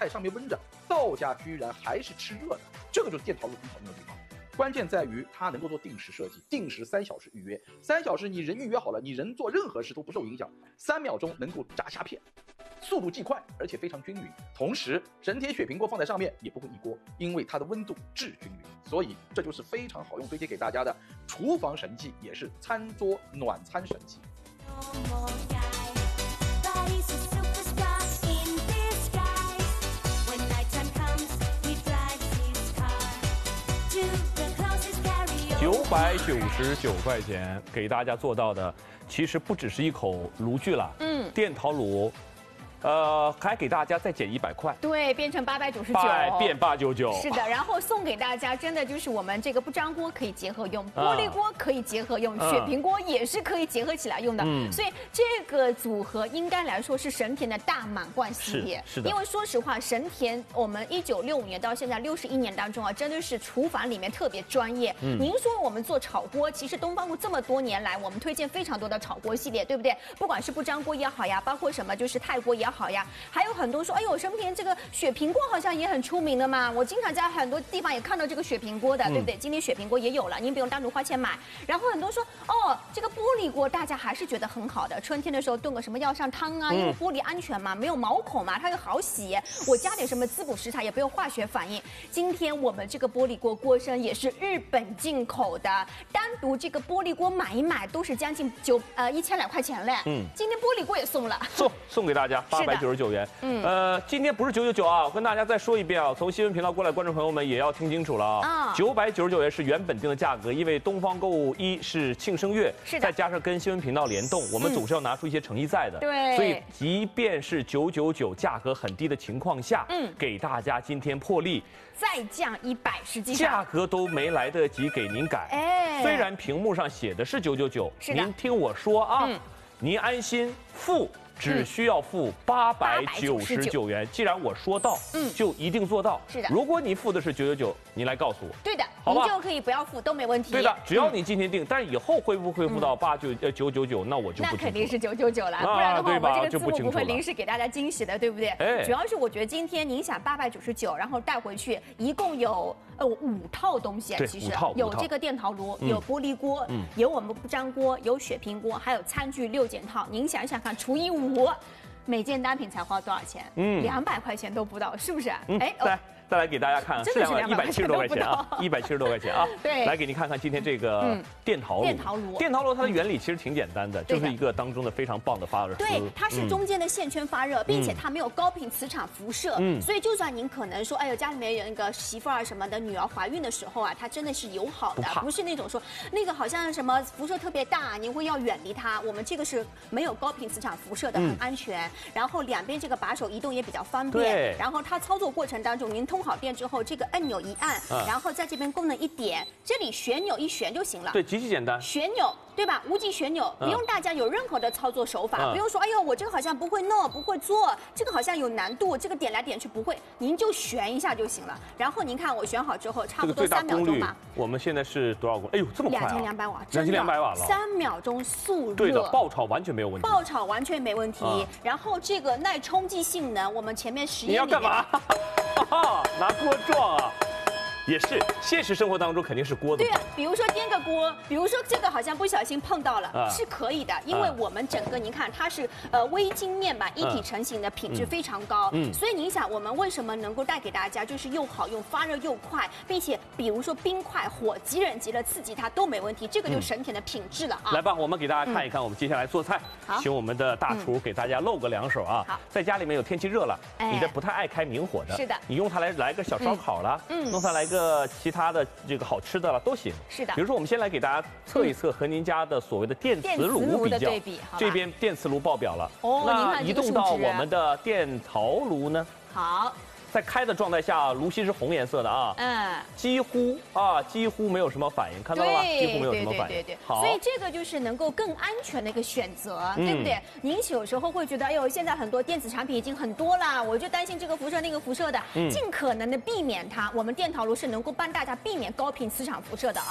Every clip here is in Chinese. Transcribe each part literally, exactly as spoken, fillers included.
菜上面温着，到家居然还是吃热的，这个就是电陶炉很巧妙的地方。关键在于它能够做定时设计，定时三小时预约，三小时你人预约好了，你人做任何事都不受影响，三秒钟能够炸虾片，速度既快而且非常均匀。同时，神铁雪平锅放在上面也不会一锅，因为它的温度致均匀，所以这就是非常好用，推荐给大家的厨房神器，也是餐桌暖餐神器。 九百九十九块钱给大家做到的，其实不只是一口炉具了，嗯，电陶炉。呃，还给大家再减一百块， 对，变成八百九十九， 变八九九， 是的。然后送给大家，真的就是我们这个不粘锅可以结合用，玻璃锅可以结合用，雪平锅也是可以结合起来用的。嗯，所以这个组合应该来说是神田的大满贯系列。 是的。 因为说实话，神田我们一九六五年到现在六十一年当中啊，真的是厨房里面特别专业。嗯，您说我们做炒锅，其实东方锅这么多年来，我们推荐非常多的炒锅系列，对不对？不管是不粘锅也好呀，包括什么就是泰锅也好。好呀，还有很多说，哎呦，神田这个雪平锅好像也很出名的嘛。我经常在很多地方也看到这个雪平锅的，对不对？今天雪平锅也有了，您不用单独花钱买。然后很多说，哦，这个玻璃锅大家还是觉得很好的。春天的时候炖个什么药膳汤啊，因为玻璃安全嘛，没有毛孔嘛，它又好洗。我加点什么滋补食材也不用化学反应。今天我们这个玻璃锅锅身也是日本进口的，单独这个玻璃锅买一买都是将近九呃一千来块钱嘞。嗯，今天玻璃锅也送了， 送送给大家。八百九十九元，嗯，呃，今天不是九九九啊，我跟大家再说一遍啊，从新闻频道过来观众朋友们也要听清楚了啊，九百九十九元是原本定的价格，因为东方购物一是庆生月， 是的， 再加上跟新闻频道联动，我们总是要拿出一些诚意在的， 对， 所以即便是九九九价格很低的情况下，嗯，给大家今天破例再降一百，实际上价格都没来得及给您改，哎，虽然屏幕上写的是九九九，您听我说啊，嗯，您安心付。只需要付八百九十九元，既然我说到，嗯，就一定做到。 是的， 如果你付的是九九九，您来告诉我。 对的，您就可以不要付都没问题。 对的，只要你今天定，但以后会不会付到八九呃九九九，那我就不清楚。 那肯定是九九九了，不然的话我们这个字幕不会临时给大家惊喜的，对不对？哎，主要是我觉得今天您想八百九十九，然后带回去，一共有呃五套东西，其实有这个电陶炉，有玻璃锅，有我们不粘锅，有雪平锅，还有餐具六件套。您想想看，除以五。每件单品才花多少钱？嗯，两百块钱都不到，是不是？哎， 来再来给大家看， 真的是一百七十多块钱啊，一百七十多块钱啊。 对， 来给您看看今天这个电陶炉。 电陶炉， 电陶炉它的原理其实挺简单的，就是一个当中的非常棒的发热丝。 对，它是中间的线圈发热，并且它没有高频磁场辐射，所以就算您可能说，哎呦，家里面有那个媳妇儿什么的，女儿怀孕的时候啊，它真的是友好的，不是那种说那个好像什么辐射特别大，您会要远离它。我们这个是没有高频磁场辐射的，很安全。然后两边这个把手移动也比较方便。然后它操作过程当中，您通好电之后，这个按钮一按，然后在这边功能一点，这里旋钮一旋就行了。 对，极其简单。 旋钮。对吧？无极旋钮不用大家有任何的操作手法，不用说，哎呦，我这个好像不会弄，不会做，这个好像有难度，这个点来点去不会，您就旋一下就行了。然后您看我旋好之后，差不多三秒钟吧。 我们现在是多少公？哎呦，这么快啊！ 两千两百瓦， 两千两百瓦了， 三秒钟速热。 对的，爆炒完全没有问题。 爆炒完全没问题。然后这个耐冲击性能，我们前面实验你要干嘛？拿锅撞啊！也是，现实生活当中肯定是锅的。 对啊，比如说颠个锅，比如说这个好像不小心碰到了，啊、是可以的，因为我们整个您看它是呃微晶面板一体成型的，品质非常高。嗯，所以您想我们为什么能够带给大家就是又好用、发热又快，并且比如说冰块、火急冷急的刺激它都没问题，这个就是神田的品质了啊。 来吧，我们给大家看一看，我们接下来做菜，请我们的大厨给大家露个两手啊。好，在家里面有天气热了，你的不太爱开明火的， 是的， 你用它来来个小烧烤了，嗯，弄它来个其他的这个好吃的了都行。 是的， 比如说我们先来给大家测一测和您家的所谓的电磁炉比较，这边电磁炉爆表了， 哦， 那移动到我们的电陶炉呢？ 好。 在开的状态下，炉芯是红颜色的啊，嗯，几乎啊几乎没有什么反应，看到了吧？几乎没有什么反应。 对对对对。好，所以这个就是能够更安全的一个选择，对不对？您有时候会觉得，哎呦，现在很多电子产品已经很多了，我就担心这个辐射那个辐射的，尽可能的避免它。我们电陶炉是能够帮大家避免高频磁场辐射的啊。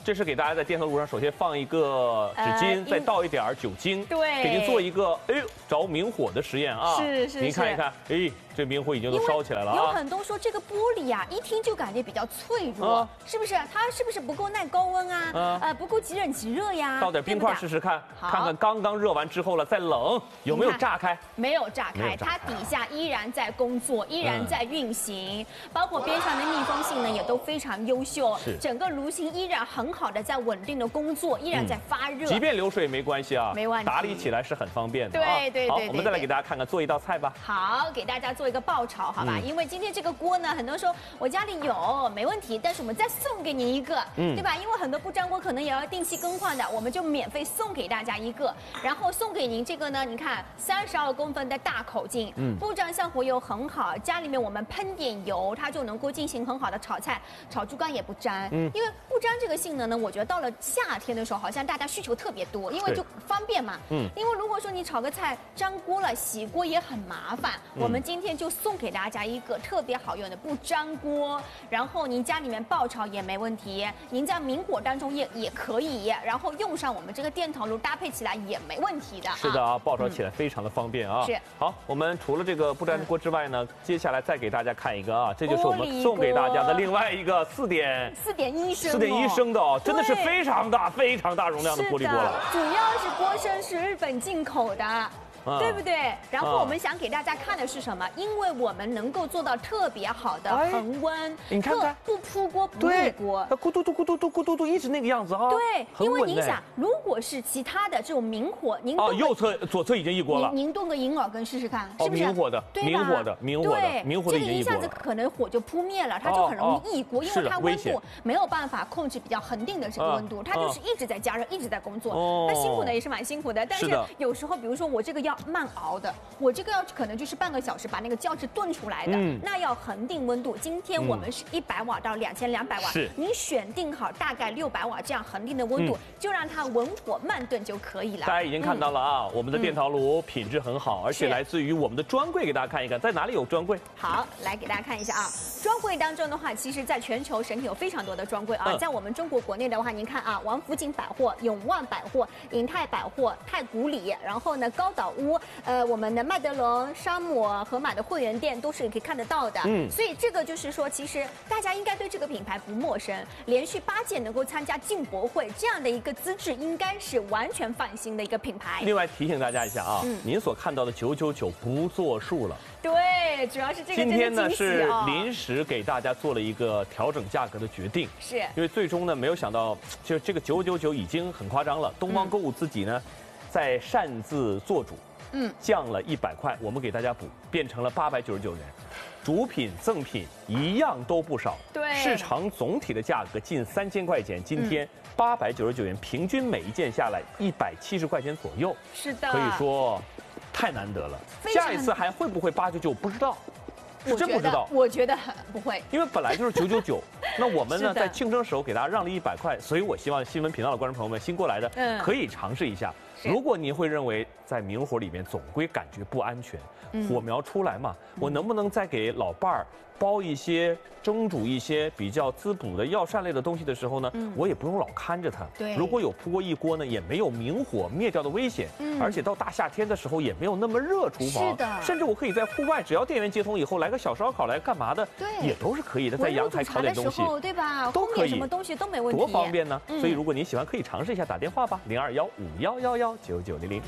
这是给大家在电磁炉上首先放一个纸巾，呃、再倒一点酒精， 对， 给您做一个哎着明火的实验啊。 是是， 您看一看，哎。这明火已经都烧起来了啊！ 有很多说这个玻璃啊，一听就感觉比较脆弱，啊、是不是？它是不是不够耐高温啊？啊呃，不够即冷即热呀？ 倒点冰块试试看，看看刚刚热完之后了再冷有没有炸开？ 没有炸开，它底下依然在工作，依然在运行，嗯、包括边上的密封性呢也都非常优秀，整个炉芯依然很好的在稳定的工作，依然在发热。嗯、 即便流水没关系啊， 没问题， 打理起来是很方便的。 对对对。 好，我们再来给大家看看做一道菜吧。 好，给大家做。一个爆炒，好吧，嗯、因为今天这个锅呢，很多人说我家里有没问题，但是我们再送给您一个，嗯，对吧？因为很多不粘锅可能也要定期更换的，我们就免费送给大家一个，然后送给您这个呢，你看三十二公分的大口径，嗯，不粘效果又很好，家里面我们喷点油，它就能够进行很好的炒菜，炒猪肝也不粘，嗯，因为不粘这个性能呢，我觉得到了夏天的时候，好像大家需求特别多，因为就方便嘛，嗯，因为如果说你炒个菜粘锅了，洗锅也很麻烦，嗯、我们今天就送给大家一个特别好用的不粘锅，然后您家里面爆炒也没问题，您在明火当中也也可以，然后用上我们这个电陶炉搭配起来也没问题的。 是的啊，爆炒起来非常的方便啊。 是。 好，我们除了这个不粘锅之外呢，嗯、接下来再给大家看一个啊，这就是我们送给大家的另外一个四点四点一升四点一升的哦，真的是非常大非常大容量的玻璃锅了。 主要是锅身是日本进口的。对不对？然后我们想给大家看的是什么？因为我们能够做到特别好的恒温， 你看看不扑锅不裂锅， 它咕嘟嘟咕嘟嘟咕嘟嘟一直那个样子哈。 对，因为您想，如果是其他的这种明火，您哦右侧左侧已经一锅了， 您炖个银耳羹试试看，是不是？ 明火的，明火的，明火的，明火的已经一锅了。这个一下子可能火就扑灭了，它就很容易溢锅，因为它温度没有办法控制比较恒定的这个温度，它就是一直在加热，一直在工作。那辛苦的也是蛮辛苦的，但是有时候比如说我这个要慢熬的。我这个要可能就是半个小时把那个胶质炖出来的，嗯、那要恒定温度。今天我们是一百瓦到两千两百瓦， 是您选定好大概六百瓦这样恒定的温度，嗯、就让它文火慢炖就可以了。 大家已经看到了啊，嗯、我们的电陶炉品质很好，而且来自于我们的专柜，给大家看一看，在哪里有专柜？ 好，来给大家看一下啊，专柜当中的话，其实在全球省体有非常多的专柜啊，嗯、在我们中国国内的话，您看啊，王府井百货、永旺百货、银泰百货、太古里，然后呢高岛屋，呃，我们的麦德龙、沙姆、盒马的会员店都是可以看得到的。嗯，所以这个就是说，其实大家应该对这个品牌不陌生。连续八届能够参加进博会这样的一个资质，应该是完全放心的一个品牌。 另外提醒大家一下啊，嗯、您所看到的九九九不作数了。 对，主要是这个今天呢是临时给大家做了一个调整价格的决定， 是因为最终呢没有想到，就这个九九九已经很夸张了。东方购物自己呢，在擅自做主。嗯，降了一百块，我们给大家补，变成了八百九十九元，主品赠品一样都不少。 对， 市场总体的价格近三千块钱，今天八百九十九元，平均每一件下来一百七十块钱左右。 是的， 可以说太难得了。下一次还会不会八九九？不知道。真不知道， 我觉得不会， 因为本来就是九九九，那我们呢在竞争时候给大家让了一百块，所以我希望新闻频道的观众朋友们新过来的，嗯，可以尝试一下。如果您会认为在明火里面总归感觉不安全，火苗出来嘛，我能不能再给老伴儿包一些蒸煮一些比较滋补的药膳类的东西的时候呢，我也不用老看着它。 对， 如果有扑过一锅呢，也没有明火灭掉的危险，而且到大夏天的时候也没有那么热厨房， 是的， 甚至我可以在户外，只要电源接通以后来个小烧烤来干嘛的， 对， 也都是可以的，在阳台烤点东西， 对吧？ 都可以， 什么东西都没问题， 多方便呢。所以如果您喜欢，可以尝试一下，打电话吧，零二幺五幺幺幺九九零零。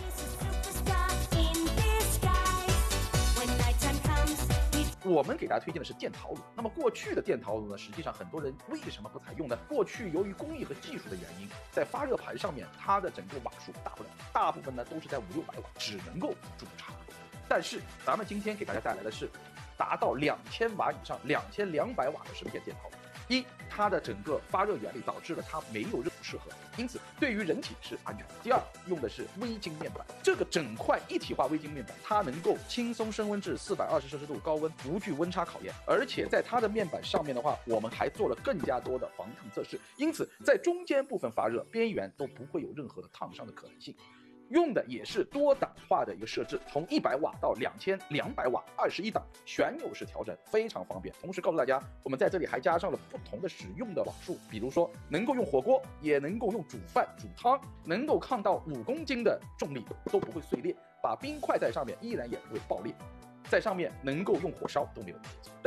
我们给大家推荐的是电陶炉。那么过去的电陶炉呢，实际上很多人为什么不采用呢？过去由于工艺和技术的原因，在发热盘上面，它的整个瓦数大不了，大部分呢都是在五六百瓦，只能够煮茶。但是咱们今天给大家带来的是达到两千瓦以上、两千两百瓦的十片电陶炉。一，它的整个发热原理导致了它没有热适合，因此对于人体是安全的。第二，用的是微晶面板，这个整块一体化微晶面板，它能够轻松升温至四百二十摄氏度高温，不惧温差考验。而且在它的面板上面的话，我们还做了更加多的防烫测试，因此在中间部分发热，边缘都不会有任何的烫伤的可能性。 用的也是多档化的一个设置，从一百瓦到两千两百瓦，二十一档旋钮式调整，非常方便。同时告诉大家，我们在这里还加上了不同的使用的瓦数，比如说能够用火锅，也能够用煮饭煮汤，能够抗到五公斤的重力都不会碎裂，把冰块在上面依然也不会爆裂，在上面能够用火烧都没有问题。